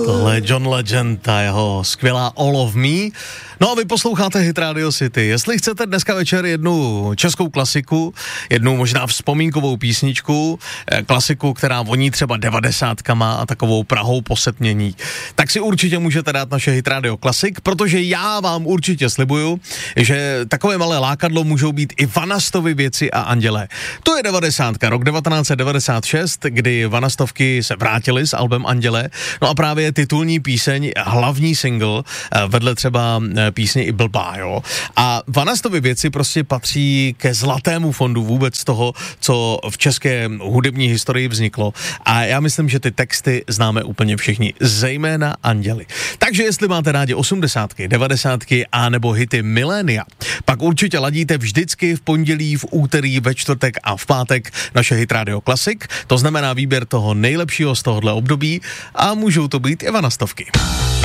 Tohle je John Legend a jeho skvělá All of Me. No a vy posloucháte Hit Radio City. Jestli chcete dneska večer jednu českou klasiku, jednu možná vzpomínkovou písničku, klasiku, která voní třeba 90kama a takovou Prahou posetmění, tak si určitě můžete dát naše Hit Radio Klasik, protože já vám určitě slibuju, že takové malé lákadlo můžou být i Vanastovy Věci a andělé. To je 90, rok 1996, kdy Vanastovky se vrátily s albem Anděle. No a právě titulní píseň, hlavní single, vedle třeba písně i Blbá, jo. A Vanastovy Věci prostě patří ke zlatému fondu vůbec toho, co v české hudební historii vzniklo. A já myslím, že ty texty známe úplně všichni, zejména Anděli. Takže jestli máte rádi 80, 90 a nebo hity milénia, pak určitě ladíte vždycky v pondělí, v úterý, ve čtvrtek a v pátek naše Hit Radio Klasik. To znamená výběr toho nejlepšího z tohohle období a můžou to být i Vanastovky.